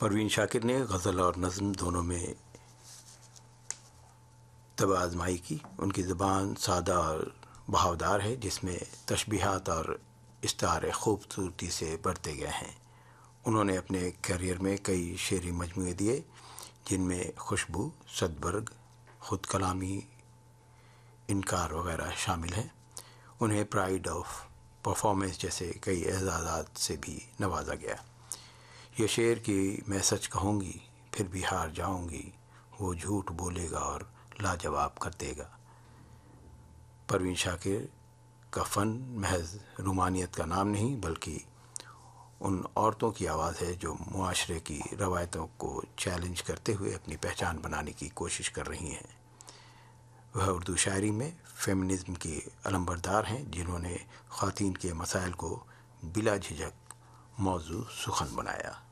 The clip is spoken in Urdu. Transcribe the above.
پروین شاکر نے غزل اور نظم دونوں میں طب آزمائی کی. ان کی زبان سادہ اور بہاودار ہے، جس میں تشبیہات اور استعارے خوبصورتی سے برتے گئے ہیں. انہوں نے اپنے کیریئر میں کئی شعری مجموعے دیے، جن میں خوشبو، صدبرگ، خود کلامی، انکار وغیرہ شامل ہیں. انہیں پرائیڈ آف پرفارمنس جیسے کئی اعزازات سے بھی نوازا گیا. یہ شعر کہ میں سچ کہوں گی پھر بھی ہار جاؤں گی، وہ جھوٹ بولے گا اور لاجواب کر دے گا. پروین شاکر کا فن محض رومانیت کا نام نہیں، بلکہ ان عورتوں کی آواز ہے جو معاشرے کی روایتوں کو چیلنج کرتے ہوئے اپنی پہچان بنانے کی کوشش کر رہی ہیں. وہ اردو شاعری میں فیمنزم کی علمبردار ہیں، جنہوں نے خواتین کے مسائل کو بلا جھجک موضوع سخن بنایا.